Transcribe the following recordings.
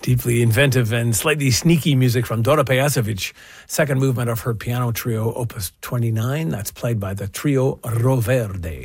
Deeply inventive and slightly sneaky music from Dora Pejacevic, second movement of her piano trio, Opus 29. That's played by the trio Roverde.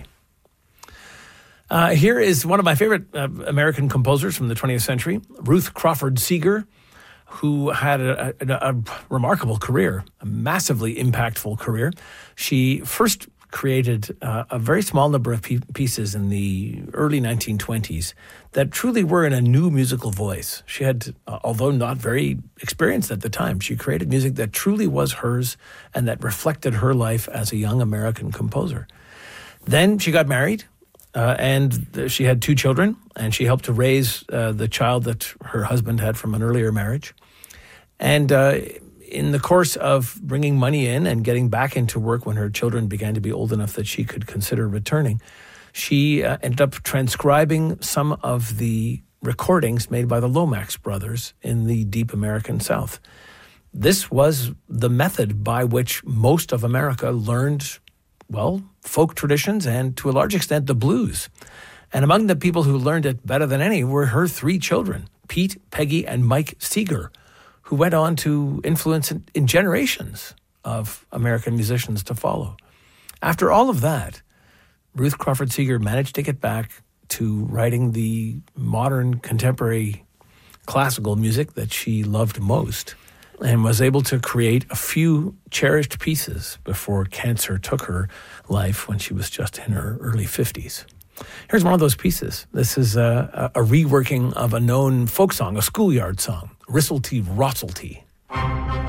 Here is one of my favorite American composers from the 20th century, Ruth Crawford Seeger, who had a remarkable career, a massively impactful career. She first created a very small number of pieces in the early 1920s that truly were in a new musical voice. She had, although not very experienced at the time, she created music that truly was hers and that reflected her life as a young American composer. Then she got married, and she had 2 children, and she helped to raise the child that her husband had from an earlier marriage. And in the course of bringing money in and getting back into work when her children began to be old enough that she could consider returning, she ended up transcribing some of the recordings made by the Lomax brothers in the deep American South. This was the method by which most of America learned, well, folk traditions and, to a large extent, the blues. And among the people who learned it better than any were her 3 children, Pete, Peggy, and Mike Seeger, who went on to influence in generations of American musicians to follow. After all of that, Ruth Crawford Seeger managed to get back to writing the modern, contemporary classical music that she loved most, and was able to create a few cherished pieces before cancer took her life when she was just in her early 50s. Here's one of those pieces. This is a reworking of a known folk song, a schoolyard song, Ristlety Rostlety.